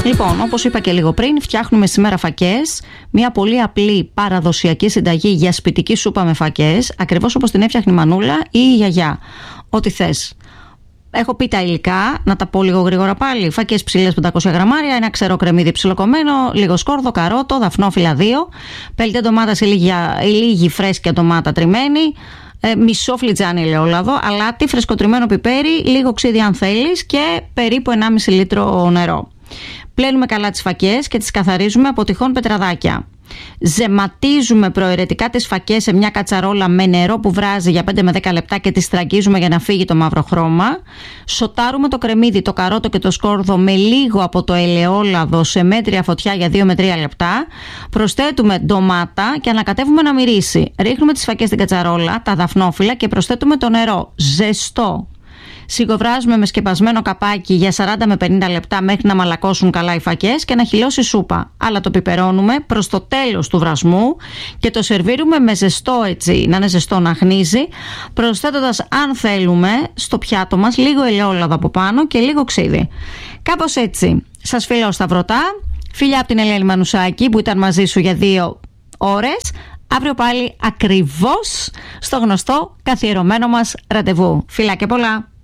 Λοιπόν, όπως είπα και λίγο πριν, φτιάχνουμε σήμερα φακές. Μια πολύ απλή παραδοσιακή συνταγή για σπιτική σούπα με φακές, ακριβώς όπως την έφτιαχνε η μανούλα ή η γιαγιά. Ό,τι θες. Έχω πει τα υλικά, να τα πω λίγο γρήγορα πάλι. Φακές ψηλές 500 γραμμάρια, ένα ξερό κρεμμύδι ψιλοκομμένο, λίγο σκόρδο, καρότο, δαφνόφυλλα 2, πέλτε ντομάτας ή λίγη φρέσκια ντομάτα τριμμένη, μισό φλιτζάνι ελαιόλαδο, αλάτι, φρεσκοτριμμένο πιπέρι, λίγο ξύδι αν θέλεις και περίπου 1,5 λίτρο νερό. Πλένουμε καλά τις φακές και τις καθαρίζουμε από τυχόν πετραδάκια. Ζεματίζουμε προαιρετικά τις φακές σε μια κατσαρόλα με νερό που βράζει για 5 με 10 λεπτά και τις στραγγίζουμε για να φύγει το μαύρο χρώμα. Σοτάρουμε το κρεμμύδι, το καρότο και το σκόρδο με λίγο από το ελαιόλαδο σε μέτρια φωτιά για 2 με 3 λεπτά. Προσθέτουμε ντομάτα και ανακατεύουμε να μυρίσει. Ρίχνουμε τις φακές στην κατσαρόλα, τα δαφνόφυλλα και προσθέτουμε το νερό ζεστό. Σιγοβράζουμε με σκεπασμένο καπάκι για 40 με 50 λεπτά μέχρι να μαλακώσουν καλά οι φακές και να χυλώσει σούπα. Αλλά το πιπερώνουμε προς το τέλος του βρασμού και το σερβίρουμε με ζεστό, έτσι, να είναι ζεστό, να χνίζει, προσθέτοντας, αν θέλουμε, στο πιάτο μας λίγο ελαιόλαδο από πάνω και λίγο ξύδι. Κάπως έτσι. Σας φιλώ σταυρωτά. Φιλιά από την Ελένη Μανουσάκη που ήταν μαζί σου για 2 ώρες. Αύριο πάλι ακριβώς στο γνωστό καθιερωμένο μας ραντεβού. Φιλάκια πολλά!